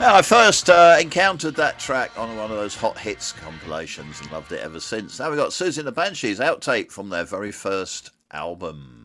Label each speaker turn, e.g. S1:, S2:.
S1: Now, I first encountered that track on one of those hot hits compilations and loved it ever since. Now we've got Susie and the Banshees outtake from their very first album.